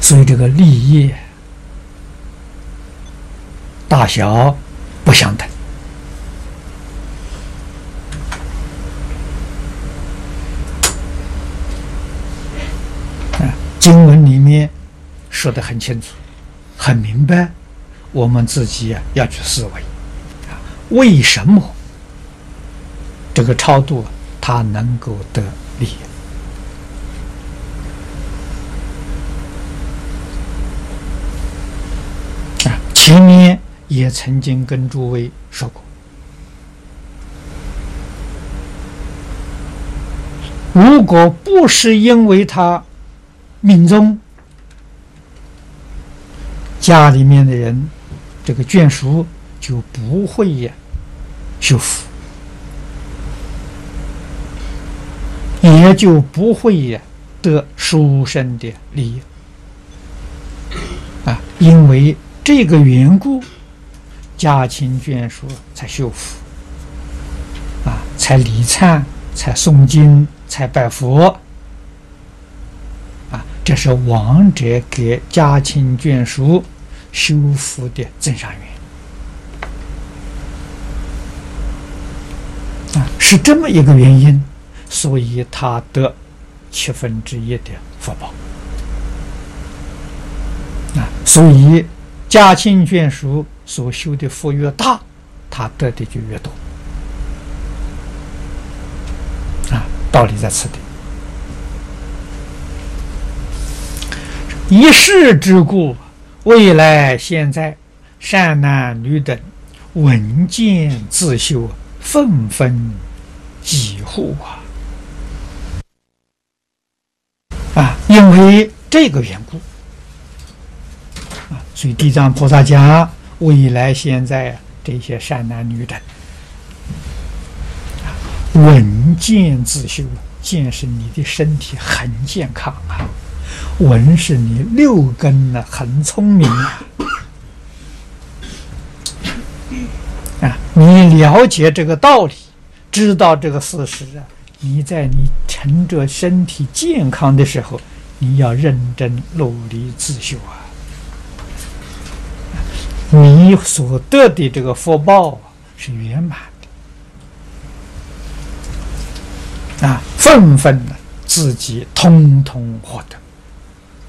所以这个利益大小不相等。经文里面说得很清楚、很明白，我们自己要去思维为什么这个超度它能够得利益。前面也曾经跟诸位说过，如果不是因为他命中家里面的人这个眷属就不会修福，也就不会得殊胜的利益因为这个缘故，家亲眷属才修福才礼忏，才诵经，才拜佛这是亡者给家亲眷属修福的增上缘是这么一个原因，所以他得1/7的福报所以家亲眷属所修的福越大，他得的就越多道理在此地。一世之故，未来现在善男女等闻见自修，纷纷疾护因为这个缘故所以地藏菩萨讲，未来现在这些善男女等闻见自修，见是你的身体很健康闻是你六根很聪明你了解这个道理，知道这个事实你在你趁着身体健康的时候，你要认真努力自修你所得的这个福报是圆满的纷纷自己通通获得